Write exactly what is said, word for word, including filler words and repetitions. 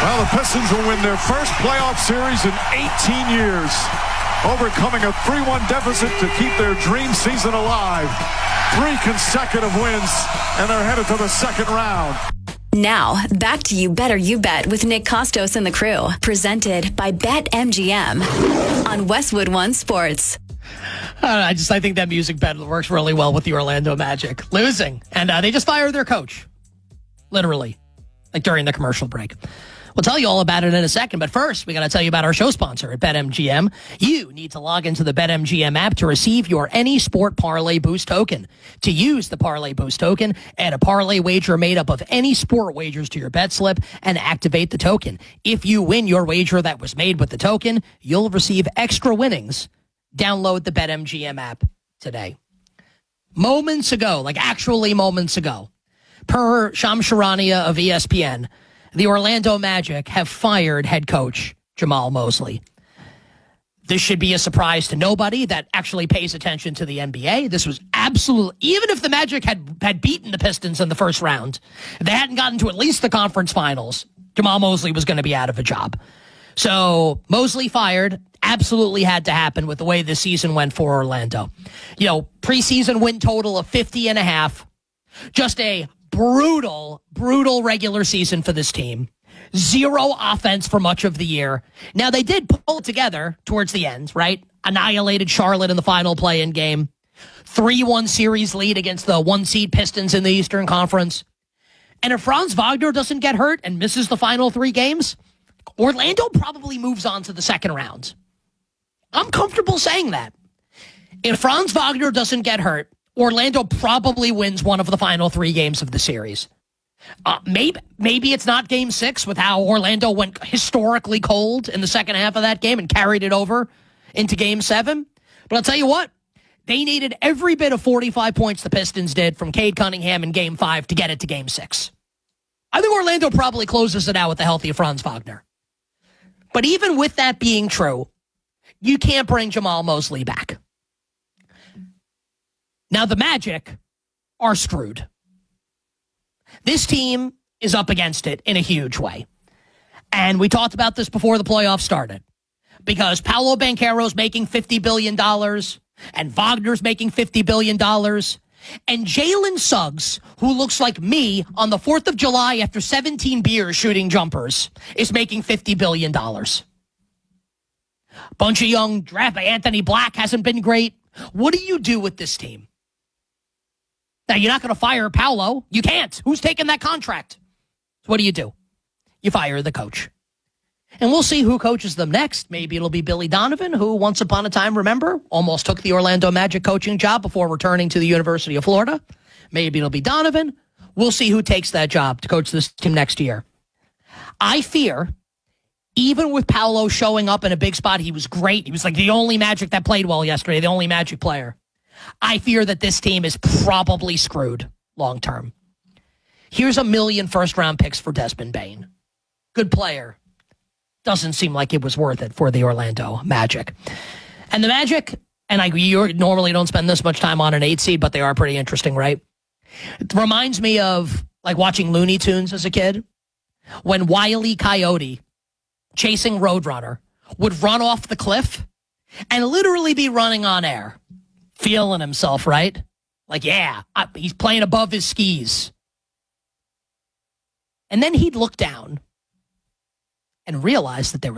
Well, the Pistons will win their first playoff series in eighteen years, overcoming a three one deficit to keep their dream season alive. Three consecutive wins, and they're headed to the second round. Now, back to You Better You Bet with Nick Costos and the crew. Presented by BetMGM on Westwood One Sports. Uh, I just I think that music bed works really well with the Orlando Magic. Losing. And uh, they just fired their coach. Literally. Like during the commercial break. We'll tell you all about it in a second, but first, we got to tell you about our show sponsor at BetMGM. You need to log into the BetMGM app to receive your Any Sport Parlay Boost token. To use the Parlay Boost token, add a parlay wager made up of any sport wagers to your bet slip and activate the token. If you win your wager that was made with the token, you'll receive extra winnings. Download the BetMGM app today. Moments ago, like actually moments ago, per Shams Charania of E S P N, the Orlando Magic have fired head coach Jamahl Mosley. This should be a surprise to nobody that actually pays attention to the N B A. This was absolutely, even if the Magic had, had beaten the Pistons in the first round, if they hadn't gotten to at least the conference finals, Jamahl Mosley was going to be out of a job. So Mosley fired, absolutely had to happen with the way this season went for Orlando. You know, preseason win total of fifty and a half, just a brutal, brutal regular season for this team. Zero offense for much of the year. Now, they did pull it together towards the end, right? Annihilated Charlotte in the final play-in game. three one series lead against the one-seed Pistons in the Eastern Conference. And if Franz Wagner doesn't get hurt and misses the final three games, Orlando probably moves on to the second round. I'm comfortable saying that. If Franz Wagner doesn't get hurt, Orlando probably wins one of the final three games of the series. Uh, maybe maybe it's not game six with how Orlando went historically cold in the second half of that game and carried it over into game seven. But I'll tell you what, they needed every bit of forty-five points the Pistons did from Cade Cunningham in game five to get it to game six. I think Orlando probably closes it out with the healthy Franz Wagner. But even with that being true, you can't bring Jamahl Mosley back. Now, the Magic are screwed. This team is up against it in a huge way. And we talked about this before the playoffs started. Because Paolo Banchero's making fifty billion dollars, and Wagner's making fifty billion dollars, and Jalen Suggs, who looks like me on the fourth of July after seventeen beers shooting jumpers, is making fifty billion dollars. Bunch of young draft. Anthony Black hasn't been great. What do you do with this team? Now, you're not going to fire Paolo. You can't. Who's taking that contract? So what do you do? You fire the coach. And we'll see who coaches them next. Maybe it'll be Billy Donovan, who once upon a time, remember, almost took the Orlando Magic coaching job before returning to the University of Florida. Maybe it'll be Donovan. We'll see who takes that job to coach this team next year. I fear, even with Paolo showing up in a big spot, he was great. He was like the only Magic that played well yesterday, the only Magic player. I fear that this team is probably screwed long term. Here's a million first-round picks for Desmond Bane. Good player. Doesn't seem like it was worth it for the Orlando Magic. And the Magic, and I you normally don't spend this much time on an eight seed, but they are pretty interesting, right? It reminds me of like watching Looney Tunes as a kid. When Wile E. Coyote, chasing Roadrunner, would run off the cliff and literally be running on air. Feeling himself, right? Like, yeah, I, he's playing above his skis. And then he'd look down and realize that there was